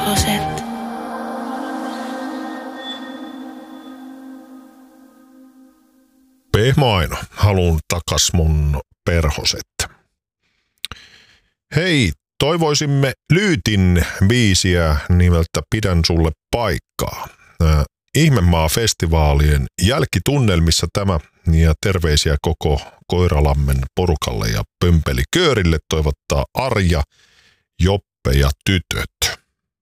perhoset. Pehmo Aino, haluun takas mun perhoset. Hei, toivoisimme Lyytin biisiä nimeltä Pidän sulle paikkaa. Ihmemaa-festivaalien jälkitunnelmissa tämä ja terveisiä koko Koiralammen porukalle ja Pömpeliköörille toivottaa Arja, Joppe ja tytöt.